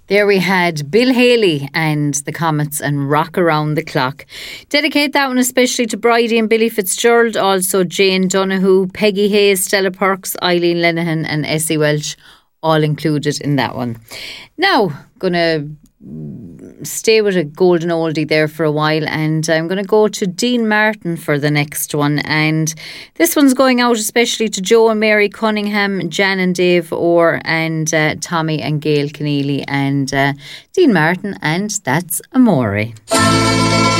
There we had Bill Haley and the Comets and Rock Around the Clock. Dedicate that one especially to Bridie and Billy Fitzgerald, also Jane Donoghue, Peggy Hayes, Stella Perks, Eileen Lenihan and Essie Welch, all included in that one. Now, gonna stay with a golden oldie there for a while, and I'm going to go to Dean Martin for the next one, and this one's going out especially to Joe and Mary Cunningham, Jan and Dave Orr, and Tommy and Gail Keneally, and Dean Martin, and that's Amore.